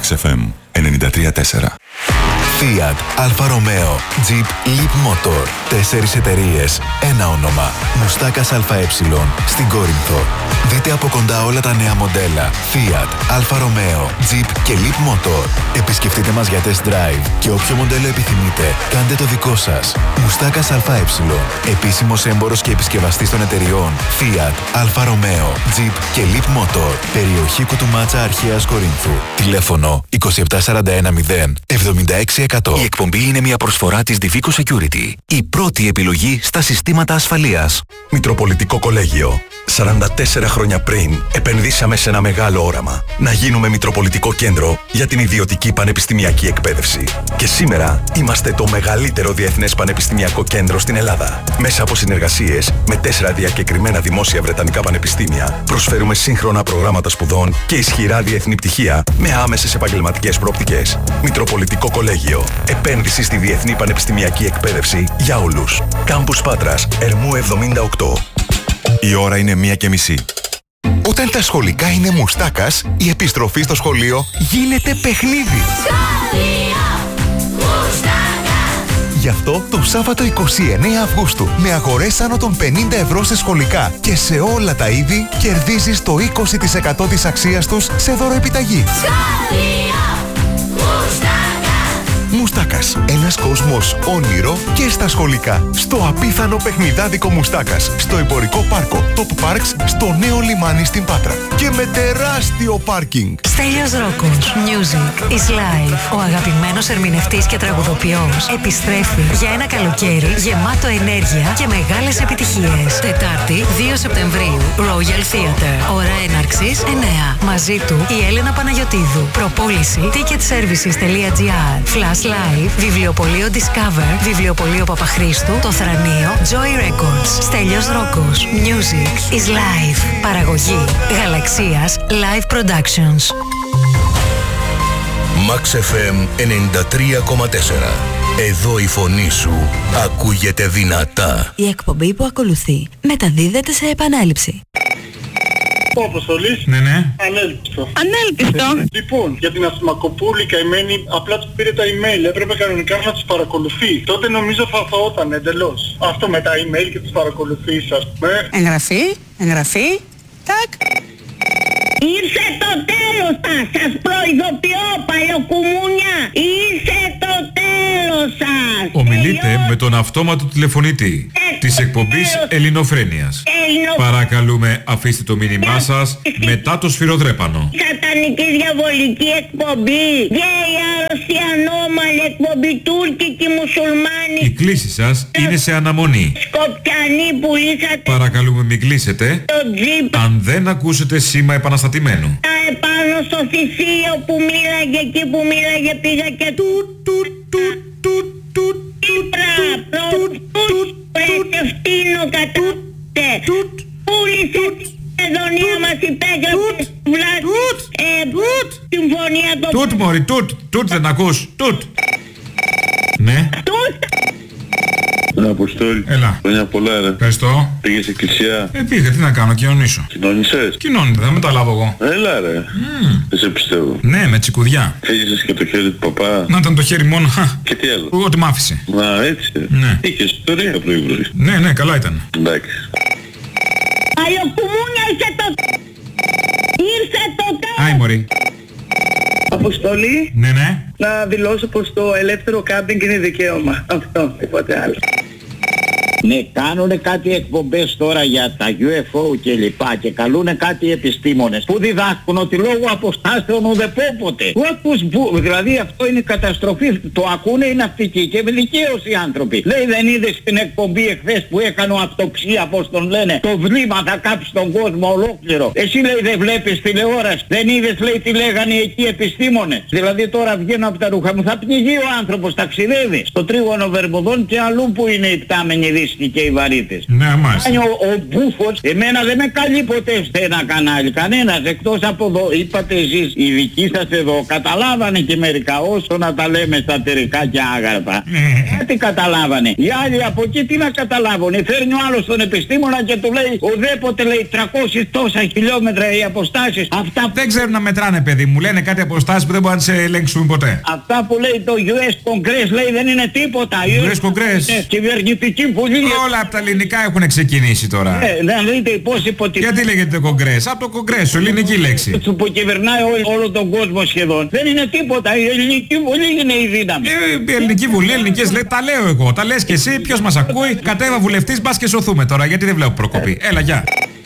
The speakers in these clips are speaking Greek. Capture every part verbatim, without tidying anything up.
Max εφ εμ ενενήντα τρία τέσσερα. Fiat, Alfa Romeo, Jeep, Leap Motor. Τέσσερις εταιρείες, ένα όνομα. Μουστάκας ΑΕ στην Κόρινθο. Δείτε από κοντά όλα τα νέα μοντέλα Fiat, Alfa Romeo, Jeep και Leap Motor. Επισκεφτείτε μας για test drive και όποιο μοντέλο επιθυμείτε, κάντε το δικό σας. Μουστάκας ΑΕ. Επίσημος έμπορος και επισκευαστής των εταιριών Fiat, Alfa Romeo, Jeep και Leap Motor. Περιοχή Κουτουμάτσα Αρχαίας Κορίνθου. Τηλέφωνο είκοσι επτά σαράντα ένα μηδέν εβδομήντα έξι εκατό. Η εκπομπή είναι μια προσφορά της Divico Security. Η πρώτη επιλογή στα συστήματα ασφαλείας. Μητροπολιτικό Κολέγιο. σαράντα τέσσερα χρόνια πριν επενδύσαμε σε ένα μεγάλο όραμα. Να γίνουμε Μητροπολιτικό Κέντρο για την ιδιωτική πανεπιστημιακή εκπαίδευση. Και σήμερα είμαστε το μεγαλύτερο διεθνές πανεπιστημιακό κέντρο στην Ελλάδα. Μέσα από συνεργασίες με τέσσερα διακεκριμένα δημόσια βρετανικά πανεπιστήμια, προσφέρουμε σύγχρονα προγράμματα σπουδών και ισχυρά διεθνή πτυχία με άμεσες επαγγελματικές προοπτικές. Μητροπολιτικό Κολέγιο. Επένδυση στη διεθνή πανεπιστημιακή εκπαίδευση για όλους. Κάμπους Πάτρας, Ερμού εβδομήντα οκτώ. Η ώρα είναι μία και μισή. Όταν τα σχολικά είναι μουστάκας, η επιστροφή στο σχολείο γίνεται παιχνίδι. Γι' αυτό το Σάββατο είκοσι εννέα Αυγούστου, με αγορές άνω των πενήντα ευρώ σε σχολικά και σε όλα τα είδη, κερδίζεις το είκοσι τοις εκατό της αξίας τους σε δωροεπιταγή. Μουστάκας. Ένας κόσμος όνειρο και στα σχολικά. Στο απίθανο παιχνιδάδικο Μουστάκας. Στο εμπορικό πάρκο Top Parks, στο νέο λιμάνι στην Πάτρα. Και με τεράστιο πάρκινγκ. Στέλιος Ρόκος. Music is life. Ο αγαπημένος ερμηνευτής και τραγουδοποιός επιστρέφει για ένα καλοκαίρι γεμάτο ενέργεια και μεγάλες επιτυχίες. Τετάρτη, δύο Σεπτεμβρίου, Royal Theatre. Ώρα έναρξης εννέα. Μαζί του η Έλενα Παναγιωτίδου. Προπόληση ticketservices.gr. Flash Live, Βιβλιοπωλείο Discover, Βιβλιοπωλείο Παπαχρήστου, Το Θρανείο, Joy Records. Στέλιος Ρόκος. Music is life. Παραγωγή Γαλαξίας Live Productions. Max εφ εμ ενενήντα τρία κόμμα τέσσερα. Εδώ η φωνή σου ακούγεται δυνατά. Η εκπομπή που ακολουθεί μεταδίδεται σε επανάληψη. Ο Αποστολής. Ναι, ναι. Ανέλπιστο. Ανέλπιστο. Λοιπόν, για την Ασημακοπούλη καημένη, απλά του πήρε τα email. Έπρεπε κανονικά να τους παρακολουθεί. Τότε νομίζω θα φαόταν εντελώς. Αυτό με τα email και τους παρακολουθείς, ας πούμε. Εγγραφή, εγγραφή. Τάκ. Ήρθε το τέλος σας, σας προειδοποιώ παλιοκουμούνια. Ήρθε το τέλος σας. Ομιλείτε με τον αυτόματο τηλεφωνητή ε, της εκπομπής Ελληνοφρένειας. Ελληνο... Παρακαλούμε αφήστε το μήνυμά σας μετά το σφυροδρέπανο. Σατανική διαβολική εκπομπή. Γκέι, άρρωστη, ανώμαλη εκπομπή, τουρκική, μουσουλμάνη. Η κλήση σας είναι σε αναμονή. Σκοπιανή που λύσατε. Παρακαλούμε μην κλείσετε αν δεν ακούσετε σήμα επαναστατημένου. Τα επάνω στο θυσίο που μίλαγε, εκεί που μίλαγε πήγα και τουτ τουτ τουτ τουτ τουτ Ήπρα, προτούτ, πρετευτίνο κατούτε. Πούλησε την εδονία μας, υπέγραψε βλάστης, ε, συμφωνία το... Τουτ μωρί, τουτ, τουτ δεν ακούς, τουτ. Ναι. Τουτ. Ναι, Αποστόλη. Έλα. Χρόνια πολλά, ρε. Ευχαριστώ. Πήγες εκκλησία. Ε, πήγα, τι να κάνω, κοινωνήσω. Κοινώνησες. Κοινώνεται, θα μεταλάβω εγώ. Έλα, ρε. Mm. Δεν σε πιστεύω. Ναι, με τσικουδιά. Φέγγισες και το χέρι του παπά. Να ήταν το χέρι μόνο. Και τι άλλο. Ό,τι μ' άφησε. Να, έτσι. Ναι. Είχες ιστορία πρωί-πρωί. Ναι, ναι, καλά ήταν. Εντάξει. Παλιοκουμούνια, ήρθε το... Ήρθε το τέλος. Άι, μωρί. Αποστολή. Ναι, ναι. Να δηλώσω πως το ελεύθερο κάμπινγκ είναι δικαίωμα. Αυτό, τίποτε άλλο. Ναι, κάνουνε κάτι εκπομπές τώρα για τα γιου εφ ο και λοιπά και καλούνε κάτι επιστήμονες που διδάσκουν ότι λόγω αποστάσεων ουδεπόποτε. Όπως που, δηλαδή αυτό είναι καταστροφή. Το ακούνε οι ναυτικοί και με δικαίωση οι άνθρωποι. Λέει δεν είδες την εκπομπή εχθές που έκανε αυτοψία, πως τον λένε, το βλήμα θα κάψει τον κόσμο ολόκληρο. Εσύ λέει δεν βλέπεις τηλεόραση. Δεν είδες λέει τι λέγανε εκεί επιστήμονες. Δηλαδή τώρα βγαίνω από τα ρούχα μου, θα πνιγεί ο άνθρωπος, ταξιδεύει στο τρίγωνο Βερμουδών και αλλού που είναι η πτάμενη δύση. βρίσκει και οι βαρύτες. Ναι, μάλιστα. Ο, ο Μπούφος, εμένα δεν με καλεί ποτέ σε ένα κανάλι, κανένας, εκτός από εδώ. Είπατε εσείς, οι δικοί σας εδώ, καταλάβανε και μερικά, όσο να τα λέμε σατερικά και άγραφα. Κάτι καταλάβανε. Οι άλλοι από εκεί τι να καταλάβουνε. Φέρνει ο άλλος τον επιστήμονα και του λέει, οδέποτε λέει τριακόσια τόσα χιλιόμετρα οι αποστάσεις. Αυτά δεν ξέρουν να μετράνε, παιδί μου. Λένε κάτι αποστάσεις που δεν μπορούν να σε ελέγξουν ποτέ. Αυτά που λέει το γιου ες Congress λέει δεν είναι τίποτα. γιου ες Congress. Κυβερνητική Βουλή. Όλα από τα ελληνικά έχουν ξεκινήσει τώρα. Ε, να δείτε πώς υποτιμούν. Γιατί λέγεται το Congress? Από το Congress, ελληνική λέξη. Που κυβερνάει όλο, όλο τον κόσμο σχεδόν. Δεν είναι τίποτα. Η ελληνική Βουλή είναι η δύναμη. Ε, η ελληνική Βουλή, ελληνικές λέει, τα λέω εγώ. Τα λες και εσύ, ποιος μας ακούει? Κατέβα βουλευτής, μπας και σωθούμε τώρα. Γιατί δεν βλέπω προκοπή. Έλα, γεια.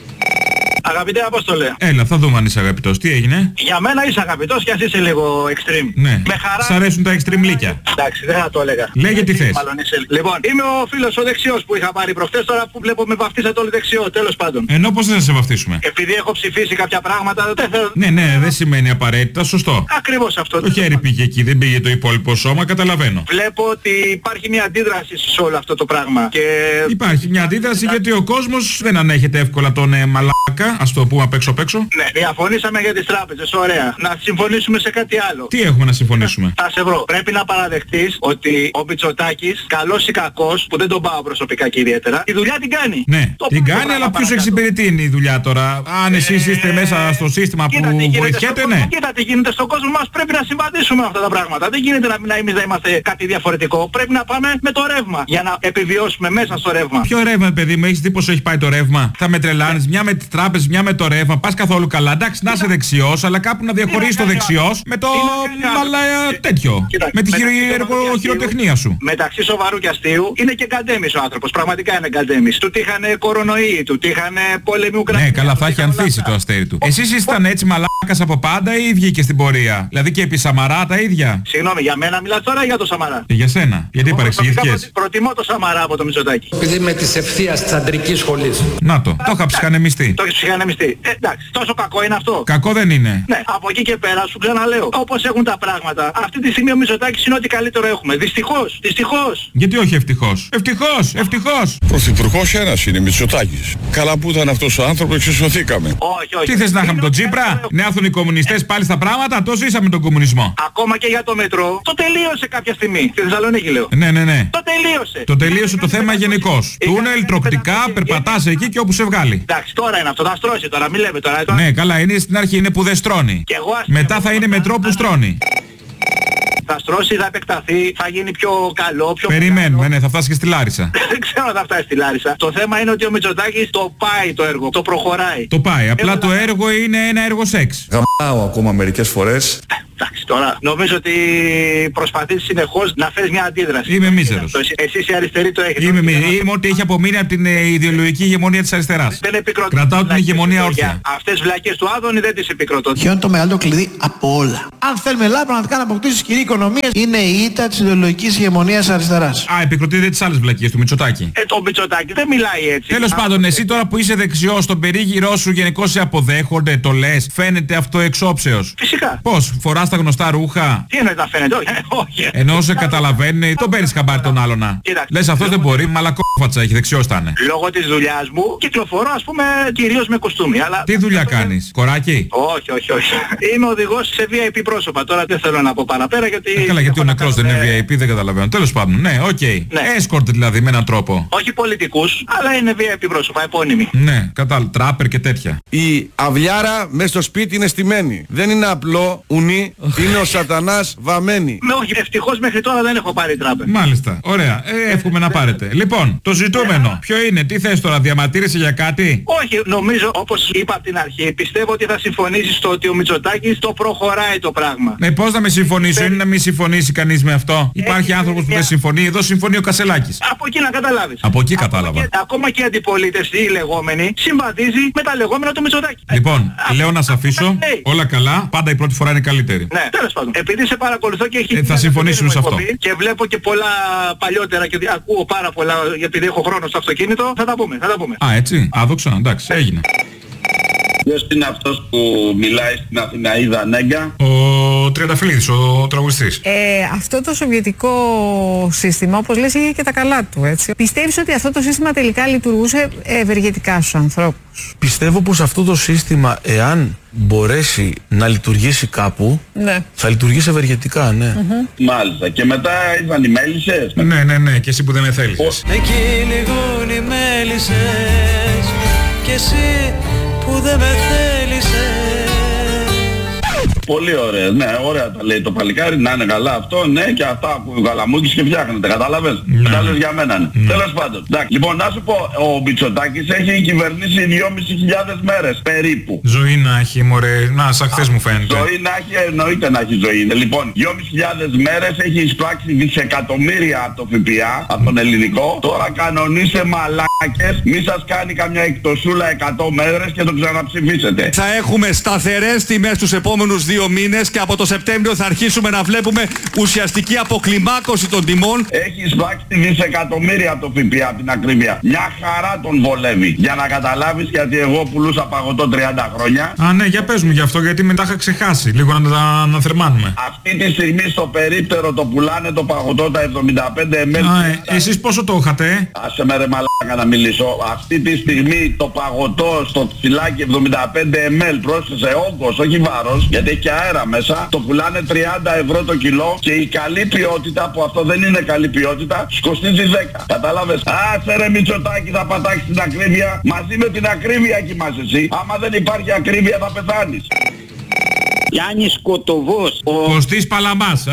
Αγαπητέ Απόστολε. Έλα, θα δούμε αν είσαι αγαπητός. Τι έγινε? Για μένα είσαι αγαπητός και ας είσαι λίγο extreme. Ναι. Με χαρά. Σ' αρέσουν τα extreme λύκια. Εντάξει, δεν θα το έλεγα. Λέγε τι θες. Μάλλον είσαι... Λοιπόν, είμαι ο φίλος ο δεξιός που είχα πάρει προχτές, τώρα που βλέπω με βαφτίσατε όλοι δεξιό, τέλος πάντων. Ενώ πώς δεν θα σε βαφτίσουμε? Επειδή έχω ψηφίσει κάποια πράγματα, δεν θέλω... Ναι, ναι, δεν σημαίνει απαραίτητα, σωστό. Ακριβώς αυτό. Το χέρι πήγε εκεί, δεν πήγε το υπόλοιπο σώμα, καταλαβαίνω. Βλέπω ότι υπάρχει μια αντίδραση σε όλο αυτό το πράγμα. Και... Υπάρχει μια αντίδραση γιατί ο κόσμος δεν ανέχεται εύκολα τον ε, μαλάκα, ας το πούμε απ' έξω απ' έξω. Ναι, διαφωνήσαμε για τις τράπεζες, ωραία. Να συμφωνήσουμε σε κάτι άλλο. Τι έχουμε να συμφωνήσουμε? Θα σε βρω. Πρέπει να παραδεχτείς ότι ο Μητσοτάκης, καλός ή κακός, που δεν τον πάω προσωπικά και ιδιαίτερα, τη δουλειά την κάνει. Ναι, το την κάνει, αλλά ποιους εξυπηρετεί είναι η δουλειά τώρα? Αν εσείς είστε μέσα στο σύστημα που βοηθιέται, ναι. Κοίτα τι γίνεται στον κόσμο μας, πρέπει να συμβαδίσουμε με αυτά τα πράγματα. Δεν γίνεται να, να εμείς να είμαστε κάτι διαφορετικό. Πρέπει να πάμε με το ρεύμα για να επιβιώσουμε μέσα στο ρεύμα. Ποιο ρεύμα, παιδί μου, έχεις δει πως έχει πάει το ρεύμα? Θα με τρελάνεις, μια με τις τράπεζες, μια με το ρεύμα, πας καθόλου καλά. Εντάξει, να είσαι δεξιός, αλλά κάπου να διαχωρίσεις το δεξιός με το αλλά τέτοιο. Με τη χειροτεχνία σου. Μεταξύ σοβαρού και αστείου είναι και γκαντέμις ο άνθρωπος. Πραγματικά είναι γκαντέμις. Του τύχανε κορονοϊοί, του τύχανε πόλεμοι Ουκρανία. Ναι, καλά, θα έχει ανθίσει το αστέρι του. Εσείς ήσταν έτσι μαλάκας από πάντα ή βγήκε στην πορεία? Δηλαδή και επί Σαμαρά τα ίδια? Συγγνώμη, για μένα μιλάς τώρα για το Σαμαρά? Και για σένα. Γιατί παρεξηγήθηκες? Προτιμώ το Σαμαρά από το Μητσοτάκη. Επειδή είμαι της ευθείας της αντρικής σχολής. Να το, το είχα ψυχανεμιστεί. Το έχεις ψυχανεμιστεί. Ε, εντάξει, τόσο κακό είναι αυτό? Κακό δεν είναι. Ναι, από εκεί και πέρα σου ξαναλέω. Όπως έχουν τα πράγματα, αυτή τη στιγμή ο Μητσοτάκης είναι ό,τι καλύτερο έχουμε. Δυστυχώς, δυστυχώς. Γιατί όχι ευτυχώς? Ευτυχώς, ευτυχώς. Πρωθυπουργός ένας είναι, Μητσοτάκης. Καλά που ήταν αυτός ο άνθρωπος, εξισωθήκαμε. Όχι, όχι. Τι θες να είχαμε τον Τσίπρα? Να έρθουν οι κομμουνιστές πάλι στα πράγματα? Το ζήσαμε τον κομμουνισμό. Ακόμα και για το μετρό, το τελείωσε κάποια στιγμή. Στη Θεσσαλονίκη λέω. Ναι, ναι, ναι. Το τελείωσε. Το τελείωσε το θέμα γενικώς. Τούνελ, τροπτικά, περπατάς εκεί και όπου σε βγάλει. Εντάξει, τώρα είναι αυτό, θα στρώσει τώρα, μην λέμε τώρα. Ναι, καλά, είναι στην αρχή, είναι που δεν στρώνει. Μετά θα είναι μετρό που στρώνει. Θα στρώσει, θα επεκταθεί, θα γίνει πιο καλό, πιο... Περιμένουμε, ναι, θα φτάσει και στη Λάρισα. Δεν ξέρω αν θα φτάσει στη Λάρισα. Το θέμα είναι ότι ο Μητσοτάκης το πάει το έργο, το προχωράει. Το πάει, απλά το έργο είναι ένα έργο σεξ. Γαμάω ακόμα μερικές φορές. Εντάξει τώρα, νομίζω ότι προσπαθείς συνεχώς να φέρεις μια αντίδραση. Είμαι μίζερος. Εσείς οι αριστεροί το έχετε. Είμαι μίζερος. Είμαι ό,τι έχει απομείνει από την ε, ιδεολογική ηγεμονία της αριστεράς. Δεν επικροτώ. Κρατάω την ηγεμονία όρθια. Αυτές τις βλακίες του Άδωνη δεν τις επικροτώ. Ποιο είναι το μεγαλύτερο κλειδί από όλα? Αν θέλουμε Ελλάδα πραγματικά να αποκτήσει ισχυρή οικονομία, είναι η ήττα της ιδεολογικής ηγεμονίας αριστεράς. Α, επικροτείτε τις άλλες βλακίες του Μητσοτάκη. Ε, το Μητσοτάκη δεν μιλάει έτσι. Τέλος πάντων, εσύ τώρα που είσαι δεξιός, τον περίγυρό σου γενικώς σε αποδέχονται, το λες, φαίνεται αυτό εξόψεως? Φυσικά. Πώς, φοράς τα γνωστά ρούχα? Τι εννοείς να φαίνεται? Όχι, όχι. Ενώ σε καταλαβαίνει, τον παίρνεις χαμπάρι τον άλλονα. Λες αυτός δεν μπορεί, μαλακόφατσα έχει, δεξιός θα είναι. Λόγω της δουλειάς μου κυκλοφορώ ας πούμε κυρίως με κοστούμι. Αλλά... Τι δουλειά κάνεις, κοράκι? Όχι, όχι, όχι. Είμαι οδηγός σε βι άι πι πρόσωπα. Τώρα δεν θέλω να πω παραπέρα γιατί... Ε, καλά, γιατί ο νεκρός δεν είναι βι άι πι, δεν καταλαβαίνω. Τέλος πάντων, ναι, οκ. Okay. Ναι. Escort δηλαδή με έναν τρόπο. Όχι πολιτικούς, αλλά είναι βι άι πι πρόσωπα, επώνυμοι. Ναι, κατάλαβα, τράπερ και τέτοια. Η αυλιάρα μέσα στο σπίτι είναι στημένη. Δεν είναι απλό ουνί, είναι ο σατανάς βαμμένη. Με όχι, ευτυχώς μέχρι τώρα δεν έχω πάρει τράπερ. Μάλιστα, ωραία. Ε, εύχομαι να πάρετε. Λοιπόν, το ζητούμενο. Ποιο είναι, τι θες τώρα, διαμαρτύρεσαι για κάτι? Όχι, νομίζω όπως είπα από την αρχή, πιστεύω ότι θα συμφωνήσεις στο ότι ο Μητσοτάκης το προχωράει το πράγμα. Ναι, πώς να με συμφωνήσω, είναι να μην συμφωνήσει κανείς με αυτό? Υπάρχει άνθρωπος που δεν συμφωνεί, εδώ συμφωνεί ο Κασελάκης. Από εκεί να καταλάβεις. Από εκεί κατάλαβα. Και, ακόμα και η αντιπολίτευση, η λεγόμενη, συμβαδίζει με τα λεγόμενα του Μητσοτάκη. Λοιπόν, λέω να σε αφήσω. Όλα καλά, πάντα η πρώτη φορά είναι καλύτερη. Ναι, τέλος πάντων. Επειδή σε παρακολουθώ και έχει... Ε, θα συμφωνήσουμε σε αυτό. Και βλέπω και πολλά παλιότερα και ακούω πάρα πολλά, επειδή έχω χρόνο στο αυτοκίνητο, θα τα πούμε, θα τα πούμε. Α, έτσι, άδοξα, εντάξει, έγινε. Ποιος είναι αυτός που μιλάει στην Αθηναίδα Νέγκα? Ο ο Τριανταφυλλίδης, ο τραγουδιστής. Ε, αυτό το σοβιετικό σύστημα, όπως λες, είχε και τα καλά του, έτσι. Πιστεύεις ότι αυτό το σύστημα τελικά λειτουργούσε ευεργετικά στους ανθρώπους? Πιστεύω πως αυτό το σύστημα, εάν μπορέσει να λειτουργήσει κάπου, ναι, θα λειτουργήσει ευεργετικά, ναι. Mm-hmm. Μάλιστα. Και μετά ήρθαν οι μέλισσες. Ναι, ναι, ναι. Και εσύ που δεν με θέλεις. Εκεί λιγούν οι μέλισσες και εσύ που δεν με θέλησες. Πολύ ωραία, ναι, ωραία τα λέει το παλικάρι, να είναι καλά αυτό, ναι, και αυτά που γαλαμούκεις και φτιάχνετε, κατάλαβες. Ναι. Τα λες για μένα, ναι. Τέλος πάντων. Εντάξει, λοιπόν, να σου πω, ο Μητσοτάκης έχει κυβερνήσει δυόμισι χιλιάδες μέρες περίπου. Ζωή να έχει, μωρέ, να, σαν χθες μου φαίνεται. Ζωή να έχει, εννοείται να έχει ζωή. Λοιπόν, δυόμισι χιλιάδες μέρες έχει εισπράξει δισεκατομμύρια από το ΦΠΑ, από τον ελληνικό. Τώρα κανονίστε μαλάκες, μη σας κάνει καμιά εκτοσούλα εκατό μέρες και το ξαναψηφίσετε. Θα έχουμε σταθερές τιμές τους επόμενους δύο μήνες και από το Σεπτέμβριο θα αρχίσουμε να βλέπουμε ουσιαστική αποκλιμάκωση των τιμών. Έχει εισπράξει δισεκατομμύρια από το ΦΠΑ, από την ακρίβεια. Μια χαρά τον βολεύει. Για να καταλάβεις, γιατί εγώ πουλούσα παγωτό τριάντα χρόνια. Α, ναι, για πες μου γι' αυτό, γιατί μετά είχα ξεχάσει. Λίγο να τα αναθερμάνουμε. Αυτή τη στιγμή στο περίπτερο το πουλάνε το παγωτό τα εβδομήντα πέντε μιλιλίτρα. Α, ε, εσείς πόσο το είχατε? Άσε με ρε μαλάκα να μιλήσω. Αυτή τη στιγμή το παγωτό στο φυλάκι εβδομήντα πέντε μιλιλίτρα, πρόσθεσε όγκος, όχι βάρος, γιατί έχει και αέρα μέσα, το πουλάνε τριάντα ευρώ το κιλό και η καλή ποιότητα, που αυτό δεν είναι καλή ποιότητα, κοστίζει δέκα. Κατάλαβες? Άσε ρε Μητσοτάκη, θα πατάξεις την ακρίβεια. Μαζί με την ακρίβεια κοιμάσαι εσύ. Άμα δεν υπάρχει ακρίβεια θα πεθάνεις. Γιάννης Κοτοβός. Κωστής Παλαμάς.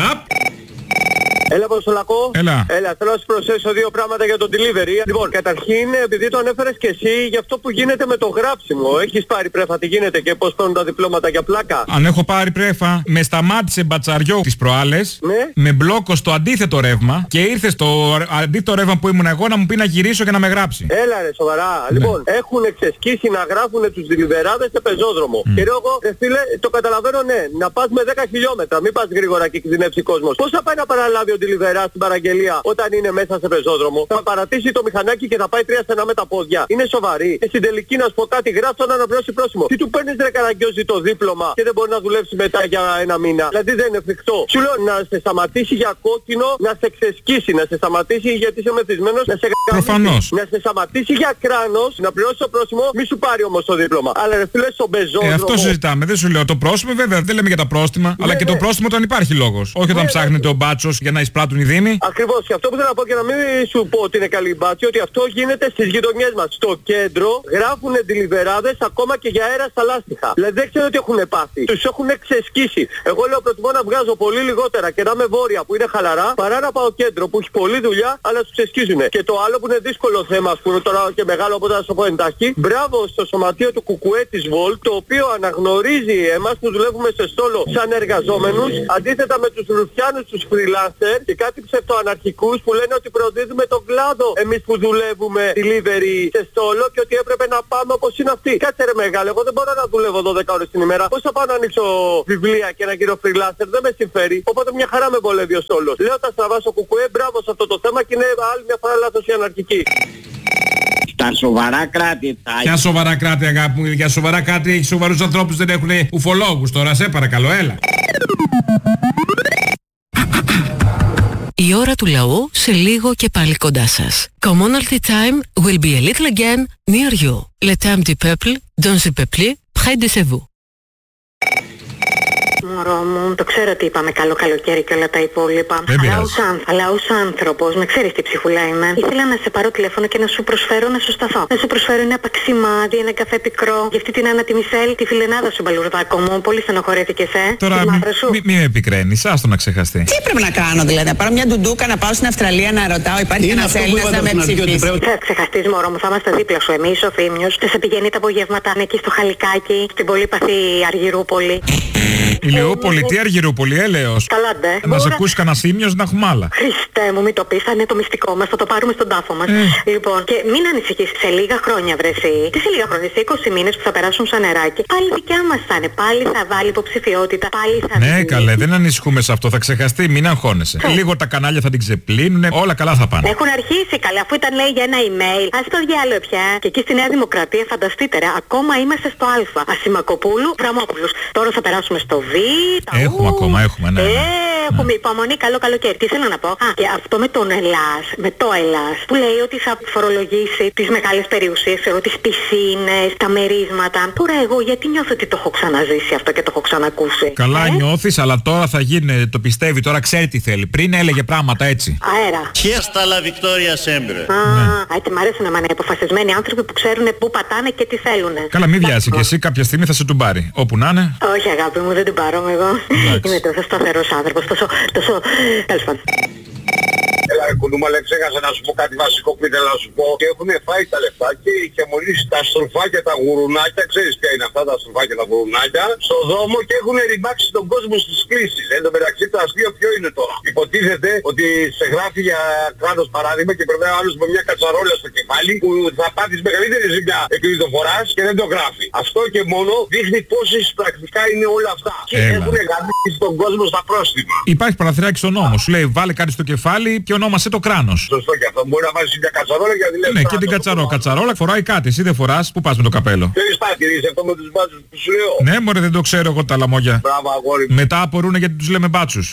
Έλα Αποστολακό. Έλα. Έλα, θέλω να σου προσθέσω δύο πράγματα για το delivery. Λοιπόν, καταρχήν, επειδή το ανέφερες και εσύ, για αυτό που γίνεται με το γράψιμο. Έχεις πάρει πρέφα, τι γίνεται και πώς παίρνουν τα διπλώματα για πλάκα? Αν έχω πάρει πρέφα, με σταμάτησε μπατσαριό τις προάλλες, ναι, με μπλόκο στο αντίθετο ρεύμα και ήρθε στο αντίθετο ρεύμα που ήμουν εγώ να μου πει να γυρίσω και να με γράψει. Έλα ρε, σοβαρά. Ναι. Λοιπόν, έχουν εξεσκίσει να γράφουν τους deliverάδες σε πεζόδρομο. Mm. Και εγώ, ρε φίλε, το καταλαβαίνω, ναι, να πας με δέκα χιλιόμετρα, μην πας γρήγορα και κινδυνεύσει κόσμος. Πώς θα πάει να παραλάβει ο deliverά στην παραγγελία όταν είναι μέσα σε πεζόδρομο? Θα παρατήσει το μηχανάκι και θα πάει τρία στενά με τα πόδια. Είναι σοβαρή? Και στην τελική να σου πω κάτι, γράφει να αναπληρώσει πρόσημο. Τι του παίρνεις ρε καραγκιόζη το δίπλωμα και δεν μπορεί να δουλέψει μετά για ένα μήνα? Δηλαδή δεν είναι εφικτό. Σου λέω να σε σταματήσει για κόκκινο, να σε ξεσκίσει, να σε σταματήσει γιατί είσαι μεθυσμένος, να σε προφανώς. Να σε σταματήσει για κράνος, να πληρώσει το πρόσημο, μη σου πάρει όμως το δίπλωμα. Αλλά ρε φίλε στον πεζόδρομο. Ε, αυτό συζητάμε, δεν σου λέω το πρόστιμο, βέβαια δεν λέμε για τα πρόστιμα, ναι, αλλά και ναι, το πρόστιμο όταν υπάρχει λόγος. Όχι όταν ναι, ψάχνεται ο μπάτσος για να εισπράττουν οι δήμοι. Ακριβώς, και αυτό που θέλω να πω και να μην σου πω ότι είναι καλή μπάτσι, ότι αυτό γίνεται στις γειτονιές μας. Στο κέντρο γράφουν deliverάδες ακόμα και για αέρα στα λάστιχα. Δηλαδή δεν ξέρω τι έχουν πάθει. Τους έχουν ξεσκίσει. Εγώ λέω προτιμώ να βγάζω πολύ λιγότερα και να είμαι βόρεια που είναι χαλαρά, παρά να πάω κέντρο που έχει πολλή δουλειά αλλά τους ξεσκίζουν. Και το άλλο που είναι δύσκολο θέμα, που είναι τώρα και μεγάλο, οπότε να σου πω εντάχει, μπράβο στο σωματείο του Κουκουέ της Βολ, το οποίο αναγνωρίζει εμάς που δουλεύουμε σε στόλο σαν εργαζόμενους, αντίθετα με τους ρουφιάνους, τους freelancer και κάτι ψευτοαναρχικούς που λένε ότι προδίδουμε τον κλάδο εμείς που δουλεύουμε delivery σε στόλο και ότι έπρεπε να πάμε όπως είναι αυτοί. Κάτσε ρε μεγάλε, εγώ δεν μπορώ να δουλεύω δώδεκα ώρες την ημέρα. Πώς θα πάω να ανοίξω βιβλία και να γίνω freelancer? Δεν με συμφέρει. Οπότε μια χαρά με βολεύει ο στόλος. Λέω τα στραβά στο Κουκουέ, μπράβο σε αυτό το θέμα και είναι άλλη μια φορά λάθος η αναρχική. Τα σοβαρά κράτη. Τα... Ποια σοβαρά κράτη, αγάπη μου? Για σοβαρά κράτη έχει σοβαρούς ανθρώπους, δεν έχουν ουφολόγους τώρα. Σε παρακαλώ, έλα. Η ώρα του λαού σε λίγο και πάλι κοντά σας. Commonalty time will be a little again near you. Le temps du peuple, dans le peuple, près de chez vous. Μωρό μου, το ξέρω ότι είπαμε καλό καλοκαίρι και όλα τα υπόλοιπα. Αλλά ως, αν, αλλά ως άνθρωπος, με ξέρεις τι ψυχουλά είμαι, ήθελα να σε πάρω τηλέφωνο και να σου προσφέρω να σου σταθώ. Να σου προσφέρω ένα παξιμάδι, ένα καφέ πικρό. Για αυτή την Άννα τη Μισελ, τη φιλενάδα σου μπαλουρδάκο μου. Πολύ στενοχωρέθηκες, ε. Τώρα μην μη, μη με επικραίνεις, άστο να ξεχαστεί. Τι πρέπει να κάνω δηλαδή? Να πάρω μια ντουντούκα, να πάω στην Αυστραλία να ρωτάω, υπάρχει ένας Έλληνας να με ψηφίσει? Θα ξεχαστείς μωρό μου, θα είμαστε δίπλα σου εμείς, ο Θήμιος. Θα σε πηγαίνει τα απογεύματα εκεί στο Χαλικάκι, στην πολύπαθη Αργυρούπολη. Ηλιούπολη, τι Αργυρούπολη, έλεος. Καλά, ντε. Να σε ακούσει κανένα Θήμιος να έχουμε άλλα. Χριστέ μου, μην το πεις, θα είναι το μυστικό μας, θα το πάρουμε στον τάφο μας. Ε. Λοιπόν, και μην ανησυχείς, σε λίγα χρόνια βρεσί. Τι σε λίγα χρόνια, σε είκοσι μήνες που θα περάσουν σαν νεράκι, πάλι δικιά μας θα είναι. Πάλι θα βάλει υποψηφιότητα, πάλι θα ναι, βγει. Καλέ, δεν ανησυχούμε σε αυτό, θα ξεχαστεί, μην αγχώνεσαι. Ε. Λίγο τα κανάλια θα την ξεπλύνουν, όλα καλά θα πάνε. Έχουν αρχίσει καλά, αφού ήταν λέει για ένα email. Ας το διάλογο πια. Και εκεί στη Νέα Δημοκρατία, φανταστείτε ρε, ακόμα είμαστε στο Α. Ασημακοπούλου, Βραμόπουλος. Τώρα θα περάσουμε στο Β. β. Έχουμε ου, ακόμα, έχουμε, ναι. ναι. Έχουμε ναι. υπομονή, καλό καλοκαίρι. Τι θέλω να πω. Α, και αυτό με τον Ελλάς, με το Ελλάς, που λέει ότι θα φορολογήσει τις μεγάλες περιουσίες, ξέρω, τις πισίνες, τα μερίσματα. Τώρα εγώ γιατί νιώθω ότι το έχω ξαναζήσει αυτό και το έχω ξανακούσει. Καλά ε? νιώθεις, αλλά τώρα θα γίνει, το πιστεύει, τώρα ξέρει τι θέλει. Πριν έλεγε πράγματα έτσι. Αέρα. Fiesta la Victoria sempre. Α, ναι. έτσι μ' αρέσουν να είναι αποφασισμένοι άνθρωποι που ξέρουν πού πατάνε και τι θέλουν. Καλά, μην βιάσει και εσύ, κάποια στιγμή θα σε του πάρει. Όπου να είναι. Όχι, αγάπη μου, δεν την πάρω εγώ. Είμαι τόσο σταθερός άνθρωπος, τόσο, τόσο... τέλος πάντων. Έλα κουνούμα, αλλά ξέχασα να σου πω κάτι βασικό που ήθελα να σου πω. Και έχουν φάει τα λεφτά και είχε μολύσει τα στρουφάκια, τα γουρουνάκια. Ξέρεις ποια είναι αυτά τα στρουφάκια, τα γουρουνάκια. Στο δρόμο και έχουν ρημάξει τον κόσμο στις κλήσεις. Εν τω μεταξύ το αστείο ποιο είναι τώρα. Υποτίθεται ότι σε γράφει για κράτος παράδειγμα και περνάει ο άλλος με μια κατσαρόλα στο κεφάλι που θα πάθεις μεγαλύτερη ζημιά επειδή το φοράς και δεν το γράφει. Αυτό και μόνο δείχνει πόσες πρακτικά είναι όλα αυτά. Και έχουν γαμίσει τον κόσμο στα πρόστιμα. Υπάρχει παραθυράκι στον νόμο. Σου λέει βάλε κάτι στο κεφάλι και ονόμασε το κράνος. Σωστό και αυτό. Μπορεί να βάζεις μια κατσαρόλα και να τη λες. Ναι, και την κατσαρόλα. Κατσαρόλα φοράει κάτι. Εσύ δεν φοράς. Πού πας με το καπέλο. Θέλεις παρατηρήσεις αυτό με τους μπάτσους που σου λέω. Ναι, μωρέ, δεν το ξέρω εγώ τα λαμόγια. Μπράβο, αγόρι. Μετά απορρούνε γιατί τους λέμε μπάτσους.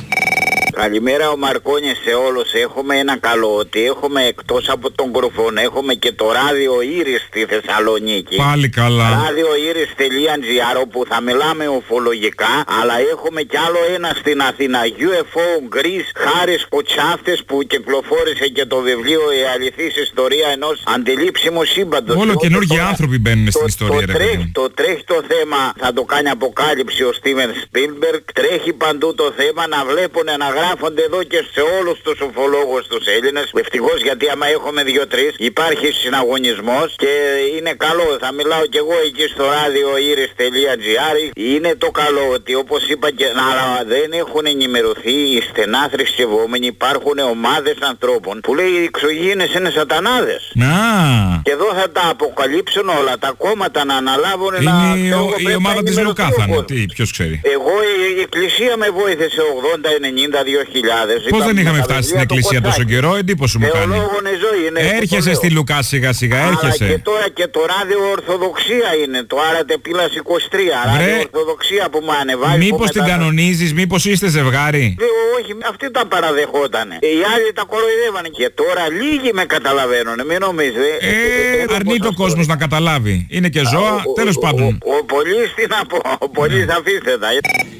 Καλημέρα ο Μαρκόνης σε όλους. Έχουμε ένα καλό ότι έχουμε εκτός από τον Κρουφόν έχουμε και το ράδιο Ήρης στη Θεσσαλονίκη. Πάλι καλά. ράδιο ήρης τελεία τζι άρ όπου θα μιλάμε ουφολογικά, αλλά έχουμε κι άλλο ένα στην Αθήνα. γιου εφ ο Greece, Χάρης Κοτσάφτες που κυκλοφόρησε και το βιβλίο «Η αληθής ιστορία ενός αντιλήψιμου σύμπαντος». Όλο καινούργιοι άνθρωποι μπαίνουν στην ιστορία. Το, τρέχει, το τρέχει το θέμα, θα το κάνει αποκάλυψη ο Στίβεν Σπίλμπεργκ. Τρέχει παντού το θέμα να βλέπουν να γράφονται εδώ και σε όλους τους ουφολόγους τους Έλληνες. Ευτυχώς, γιατί άμα έχουμε δύο-τρεις υπάρχει συναγωνισμός και είναι καλό. Θα μιλάω κι εγώ εκεί στο ράδιο ήρης τελεία τζι άρ. Είναι το καλό ότι όπως είπα και αλλά δεν έχουν ενημερωθεί οι στενά θρησκευόμενοι. Υπάρχουν ομάδες ανθρώπων που λέει οι εξωγήινες είναι σατανάδες. Να. Και εδώ θα τα αποκαλύψουν όλα. Τα κόμματα να αναλάβουν. Είναι να, η, ο, η ομάδα της Λουκά θα είναι. Τι, ποιος ξέρει. Εγώ η, η εκκλησία με βοήθησε ογδόντα ενενήντα δύο χιλιάδες. Πώς δεν είχαμε φτάσει στην εκκλησία τόσο καιρό, εντύπωση μου κάνει. Ζωή είναι, έρχεσαι στη Λουκά σιγά σιγά, έρχεσαι. Αλλά και τώρα και το ράδιο Ορθοδοξία είναι, το Άρατε Πύλας είκοσι τρία, ράδιο Ορθοδοξία που μου ανεβάζει. Μήπως την κανονίζεις, μήπως είστε ζευγάρι. Όχι, αυτοί τα παραδεχότανε. Οι άλλοι τα κοροϊδεύανε και τώρα λίγοι με καταλαβαίνουν, μην νομίζετε. Ε, αρνείται ο κόσμος να καταλάβει. Είναι και ζώα, τέλος πάντων. Ο πολύς τι να πω, ο πολύς αφήστε τα.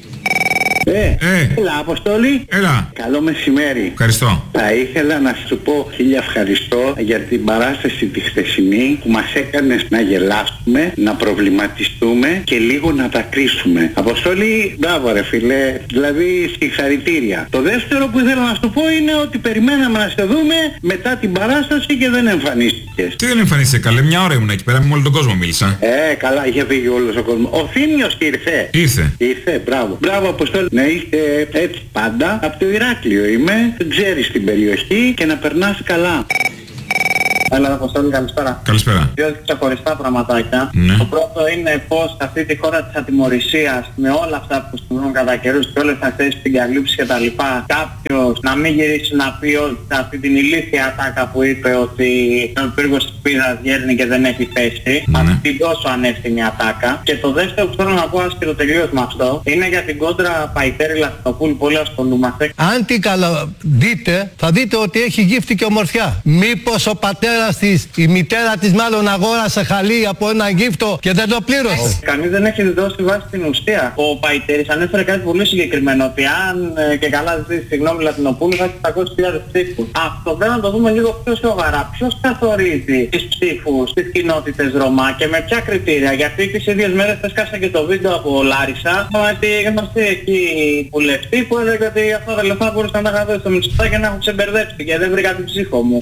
Ε, ε, έλα Αποστόλη. Έλα. Καλό μεσημέρι. Ευχαριστώ. Θα ήθελα να σου πω χίλια ευχαριστώ για την παράσταση τη χθεσινή που μας έκανες να γελάσουμε, να προβληματιστούμε και λίγο να τα κρίσουμε. Αποστόλη, μπράβο ρε φίλε, δηλαδή συγχαρητήρια. Το δεύτερο που ήθελα να σου πω είναι ότι περιμέναμε να σε δούμε μετά την παράσταση και δεν εμφανίστηκες. Τι δεν εμφανίστηκε καλέ, μια ώρα ήμουν εκεί πέρα, με όλο τον κόσμο μίλησα. Ε, καλά, είχε φύγει όλος ο κόσμος. Ο Θήμιος ήρθε. Ήρθε. Ήρθε, μπράβο. Μπράβο Αποστόλη. Να είστε έτσι πάντα. Από το Ηράκλειο είμαι, δεν ξέρεις την περιοχή και να περνάς καλά. Έλα, Αποστόλη, καλησπέρα. Καλησπέρα. Δύο ξεχωριστά πραγματάκια. Ναι. Το πρώτο είναι πως αυτή τη χώρα της ατιμωρησίας, με όλα αυτά που συμβαίνουν κατά καιρούς και όλες αυτές τις συγκαλύψεις και τα λοιπά, κάποιος να μην γυρίσει να πει όλη αυτή την ηλίθια ατάκα που είπε ότι ο πύργος της Πύρας γέρνει και δεν έχει πέσει. Ναι. Αυτή την τόσο ανεύθυνη ατάκα. Και το δεύτερο που θέλω να πω, άσχετο τελείως με αυτό, είναι για την κόντρα Παϊτέρη Λαστοπούλου. Πολύ ασχολούμαστε. Αν την καλά δείτε, θα δείτε ότι έχει γύφτη και ομορφιά. Μήπως ο πατέρας της, η μητέρα της μάλλον αγόρασε χαλί από ένα γύφτο και δεν το πλήρωσε. Κανείς δεν έχει δώσει βάση στην ουσία. Ο Παϊτέρης ανέφερε κάτι πολύ συγκεκριμένο, ότι αν ε, και καλά ζητήσει συγγνώμη Λατινοπούλου θα έχει επτακόσιες χιλιάδες ψήφους. Αυτό πρέπει να το δούμε λίγο πιο σοβαρά. Ποιος καθορίζει τις ψήφους στις κοινότητες Ρωμά και με ποια κριτήρια? Γιατί τις ίδιες μέρες έσκασε και το βίντεο από Λάρισα, ότι γνωστή εκεί βουλευτή που έλεγε ότι αυτά τα λεφτά μπορούσαν να τα είχα δώσει στο Μητσοτάκη και να έχουν ξεμπερδέψει και δεν βρήκα την ψήφο μου.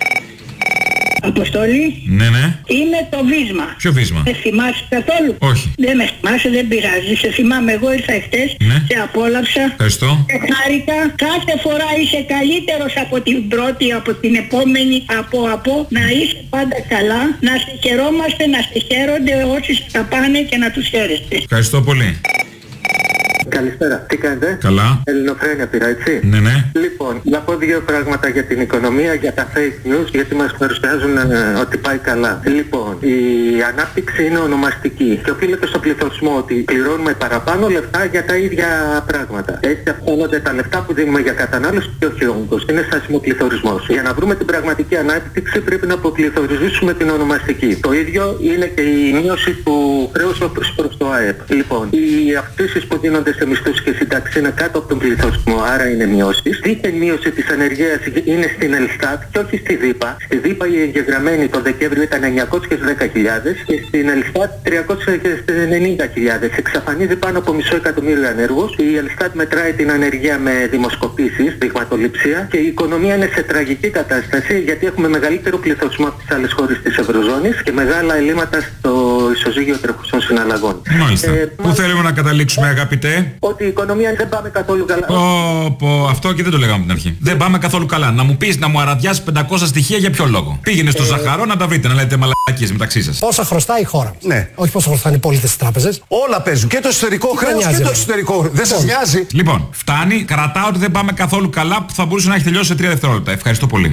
Αποστολή. Ναι, ναι. Είναι το βίσμα. Ποιο βίσμα? Σε θυμάσαι καθόλου? Όχι. Δεν με θυμάσαι, δεν πειράζει. Σε θυμάμαι, εγώ ήρθα εχθές, ναι. Σε απόλαυσα. Ευχαριστώ. Σε χάρηκα. Κάθε φορά είσαι καλύτερος από την πρώτη, από την επόμενη, από από. Να είσαι πάντα καλά. Να σε χαιρόμαστε, να σε χαίρονται όσοι θα πάνε και να τους χαίρεστε. Ευχαριστώ πολύ. Καλησπέρα. Τι κάνετε? Καλά. Ελληνοφρένεια πήρα, έτσι. Ναι, ναι. Λοιπόν, να πω δύο πράγματα για την οικονομία, για τα fake news, γιατί μας παρουσιάζουν ε, ότι πάει καλά. Λοιπόν, η ανάπτυξη είναι ονομαστική και οφείλεται στο πληθωρισμό ότι πληρώνουμε παραπάνω λεφτά για τα ίδια πράγματα. Έτσι αυξάνονται τα λεφτά που δίνουμε για κατανάλωση και όχι όγκος. Είναι στάσιμο πληθωρισμός. Για να βρούμε την πραγματική ανάπτυξη πρέπει να αποπληθωρίζουμε την ονομαστική. Το ίδιο είναι και η μείωση του χρέους προς το ΑΕΠ. Λοιπόν, οι αυξήσεις που δίνονται σε μισθούς και σύνταξη είναι κάτω από τον πληθωρισμό, άρα είναι μειώσεις. Δίθεν μείωση της ανεργίας είναι στην Ελστάτ και όχι στη ΔΥΠΑ. Στη ΔΥΠΑ η εγγεγραμμένη το Δεκέμβριο ήταν εννιακόσιες δέκα χιλιάδες και στην Ελστάτ τριακόσιες ενενήντα χιλιάδες. Εξαφανίζει πάνω από μισό εκατομμύριο ανέργους. Η Ελστάτ μετράει την ανεργία με δημοσκοπήσεις, δειγματοληψία και η οικονομία είναι σε τραγική κατάσταση γιατί έχουμε μεγαλύτερο πληθωρισμό από τις άλλες χώρες της Ευρωζώνης και μεγάλα ελλείμματα στο ισοζύγιο τρέχουσων συναλλαγών. Μάλιστα. Ε, Πού θέλουμε να καταλήξουμε, αγαπητέ? Ότι η οικονομία δεν πάμε καθόλου καλά. Πω, πω, αυτό και δεν το λέγαμε από την αρχή. Δεν πάμε καθόλου καλά. Να μου πεις, να μου αραδιάσει πεντακόσια στοιχεία για ποιο λόγο? Πήγαινε στο ε... Ζαχαρό να τα βρείτε, να λέτε μαλακίες μεταξύ σας. Πόσα χρωστάει η χώρα? Ναι. Όχι πόσα χρωστάνε οι πολίτες στις τράπεζες. Όλα παίζουν. Και το εσωτερικό χρέος και το εξωτερικό. Δεν σας νοιάζει? Λοιπόν, φτάνει. Κρατάω ότι δεν πάμε καθόλου καλά που θα μπορούσε να έχει τελειώσει σε τρία δευτερόλεπτα. Ευχαριστώ πολύ.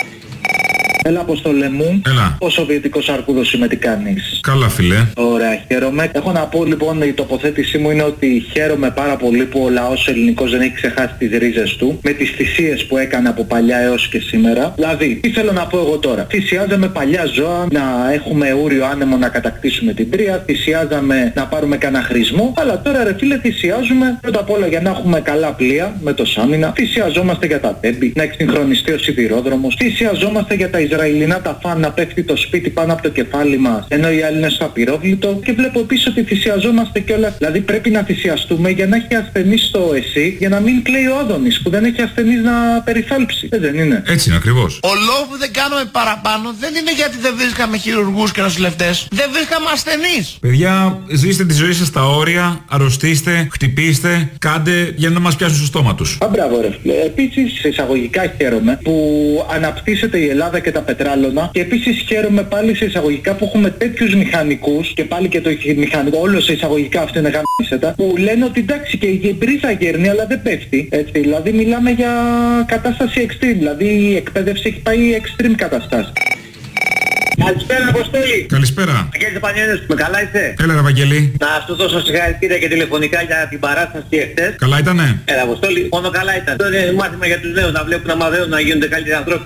Έλα, Αποστόλε μου. Έλα. Ο Σοβιετικός Αρκούδος είμαι, τι κάνεις? Καλά, φίλε. Ωραία, χαίρομαι. Έχω να πω λοιπόν, η τοποθέτησή μου είναι ότι χαίρομαι πάρα πολύ που ο λαός ελληνικός δεν έχει ξεχάσει τις ρίζες του με τις θυσίες που έκανε από παλιά έως και σήμερα. Δηλαδή, τι θέλω να πω εγώ τώρα? Θυσιάζαμε παλιά ζώα να έχουμε ούριο άνεμο να κατακτήσουμε την Τρία, θυσιάζαμε να πάρουμε κανένα χρησμό, αλλά τώρα ρε φίλε θυσιάζουμε πρώτα απ' όλα για να έχουμε καλά πλοία με το Σάμινα, θυσιαζόμαστε για τα τέμπη, να εξυγχρονιστεί ο σιδηρόδρομος, θυσιαζόμαστε για τα Ισραηλινά τα φαν να πέφτει το σπίτι πάνω από το κεφάλι μας ενώ οι άλλοι είναι στο απειρόβλητο, και βλέπω επίσης ότι θυσιαζόμαστε κιόλας. Δηλαδή πρέπει να θυσιαστούμε για να έχει ασθενείς στο ΕΣΥ, για να μην κλαίει ο Άδωνης που δεν έχει ασθενείς να περιθάλψει. Ε, δεν είναι? Έτσι είναι ακριβώς. Ο λόγος που δεν κάνουμε παραπάνω δεν είναι γιατί δεν βρίσκαμε χειρουργούς και νοσηλευτές, δεν βρίσκαμε ασθενείς. Παιδιά, ζήστε τη ζωή σας στα όρια, αρρωστήστε, χτυπήστε, κάντε για να μας πιάσουν στο στόμα τους. Α, μπράβο ρε φίλε. Επίσης εισαγωγικά χαίρομαι που αναπτύσσεται η Ελλάδα και τα πετράλωνα, και επίσης χαίρομαι πάλι σε εισαγωγικά που έχουμε τέτοιους μηχανικούς, και πάλι και το μηχανικό όλο σε εισαγωγικά αυτό είναι γαμίσετα, που λένε ότι εντάξει και η μπρίζα γέρνει αλλά δεν πέφτει. Έτσι, δηλαδή μιλάμε για κατάσταση extreme, δηλαδή η εκπαίδευση έχει πάει extreme καταστάσεις. Καλησπέρα, Αποστόλη. Καλησπέρα. Αγγέλης Πανιόνιος, με καλά είσαι? Έλα, ρε Βαγγέλη. Να σου δώσω συγχαρητήρια και τηλεφωνικά για την παράσταση εχθές. Καλά ήτανε? Έλα, Αποστόλη, μόνο καλά ήταν. Τώρα είναι μάθημα για τους νέους, να βλέπουν, να μαθαίνουν, να γίνονται καλύτεροι ανθρώποι.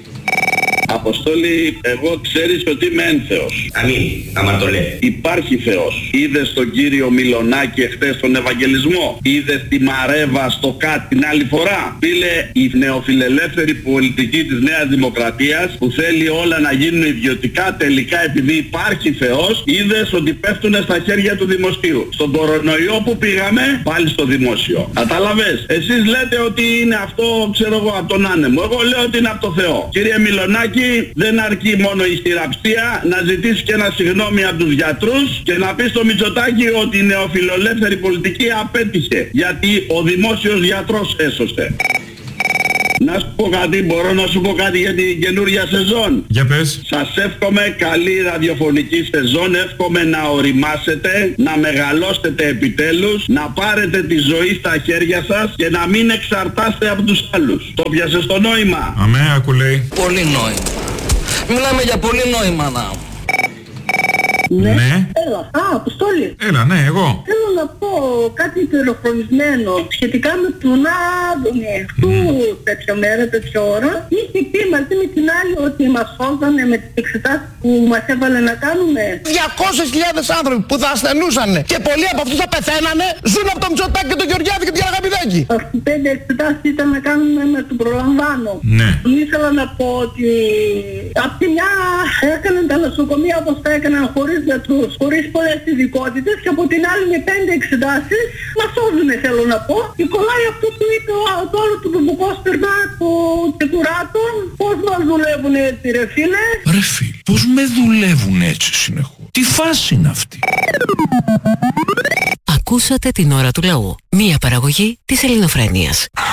Αποστόλη, εγώ ξέρεις ότι είμαι ένθεος. Αμήν, άμα το λέει. Υπάρχει Θεός. Είδες τον κύριο Μιλονάκη εχθές στον Ευαγγελισμό? Είδες τη Μαρέβα στο ΚΑΤ την άλλη φορά? Φίλε, η νεοφιλελεύθερη πολιτική της Νέας Δημοκρατίας που θέλει όλα να γίνουν ιδιωτικά, τελικά επειδή υπάρχει Θεός, είδες ότι πέφτουνε στα χέρια του δημοσίου. Στον κορονοϊό που πήγαμε, πάλι στο δημόσιο. Κατάλαβες? Εσείς λέτε ότι είναι αυτό, ξέρω εγώ, από τον άνεμο. Εγώ λέω ότι είναι από το Θεό. Κύριε Μιλονάκη, δεν αρκεί μόνο η χειραψία, να ζητήσει και ένα συγγνώμη από τους γιατρούς και να πει στο Μητσοτάκη ότι η νεοφιλελεύθερη πολιτική απέτυχε, γιατί ο δημόσιος γιατρός έσωσε. Να σου πω κάτι, μπορώ να σου πω κάτι για την καινούργια σεζόν? Για πες. Σας εύχομαι καλή ραδιοφωνική σεζόν, εύχομαι να οριμάσετε, να μεγαλώσετε επιτέλους, να πάρετε τη ζωή στα χέρια σας και να μην εξαρτάστε από τους άλλους. Το πιάσες το νόημα? Αμέ, ακού λέει. Πολύ νόημα. Μιλάμε για πολύ νόημα, να. Ναι. ναι. Έλα. Α, Αποστόλη. Έλα, ναι, εγώ. Θέλω να πω κάτι πληροφορισμένο σχετικά με τον Άδωνη. Αυτού mm. τέτοια μέρα, τέτοια ώρα, είχε πει μαζί με την άλλη ότι μας σώζανε με τις εξετάσεις που μας έβαλε να κάνουμε. διακόσιες χιλιάδες άνθρωποι που θα ασθενούσαν και πολλοί από αυτούς θα πεθαίνανε, ζουν από τον Μητσοτάκη και τον Γεωργιάδη και την Αγαπηδάκη. Αυτοί πέντε εξετάσεις ήταν να κάνουμε με τον προλαμβάνω. Ναι. Ήθελα να πω ότι απ' τη μια έκαναν τα νοσοκομεία όπως τα έκαναν χωρίς γιατρούς, χωρίς πολλές ειδικότητες, και από την άλλη με πέντε εξετάσεις μας σώζουνε, θέλω να πω. Και κολλάει αυτό που είπε το άλλο του Μπουμπουκόσπερνα, το Τεκουράτο. Πώς μας δουλεύουν έτσι ρε φίλε? Ρε φίλε, πώς με δουλεύουν έτσι συνεχώς? Τι φάση είναι αυτή? Ακούσατε την ώρα του λαού. Μία παραγωγή της Ελληνοφρένειας.